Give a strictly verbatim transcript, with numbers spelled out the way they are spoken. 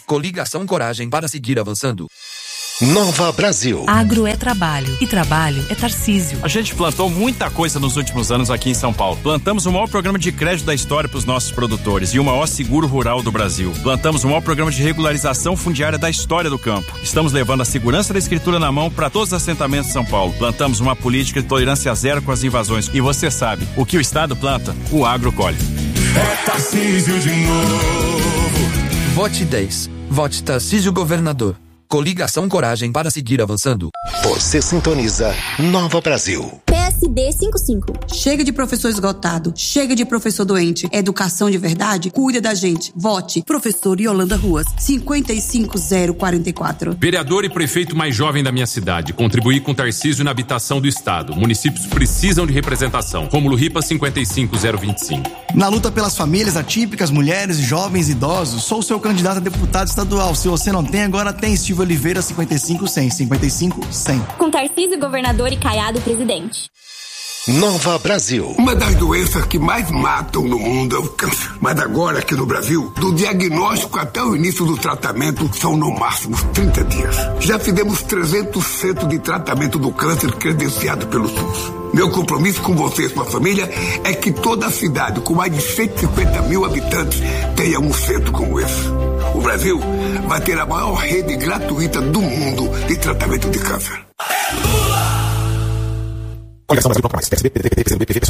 Coligação Coragem para seguir avançando. Nova Brasil. Agro é trabalho e trabalho é Tarcísio. A gente plantou muita coisa nos últimos anos aqui em São Paulo. Plantamos o maior programa de crédito da história para os nossos produtores e o maior seguro rural do Brasil. Plantamos o maior programa de regularização fundiária da história do campo. Estamos levando a segurança da escritura na mão para todos os assentamentos de São Paulo. Plantamos uma política de tolerância zero com as invasões. E você sabe, o que o Estado planta, o agro colhe. É Tarcísio de novo. Vote dez. Vote Tarcísio Governador. Coligação Coragem para seguir avançando. Você sintoniza Nova Brasil. P S D cinquenta e cinco. Chega de professor esgotado. Chega de professor doente. Educação de verdade? Cuida da gente. Vote. Professor Yolanda Ruas. cinquenta e cinco zero quarenta e quatro. Vereador e prefeito mais jovem da minha cidade. Contribuir com Tarcísio na habitação do Estado. Municípios precisam de representação. Rômulo Ripa cinquenta e cinco zero vinte e cinco. Na luta pelas famílias atípicas, mulheres, jovens e idosos, sou o seu candidato a deputado estadual. Se você não tem, agora tem. Silvio Oliveira cinquenta e cinco cem. cinquenta e cinco cem. Com Tarcísio Governador e Caiado Presidente. Nova Brasil. Uma das doenças que mais matam no mundo é o câncer. Mas agora, aqui no Brasil, do diagnóstico até o início do tratamento, são no máximo trinta dias. Já fizemos trezentos centros de tratamento do câncer credenciado pelo SUS. Meu compromisso com você e sua família é que toda a cidade, com mais de cento e cinquenta mil habitantes, tenha um centro como esse. O Brasil vai ter a maior rede gratuita do mundo de tratamento de câncer. Coligação Brasil, mais. P S B, P D T, P C do B, P V,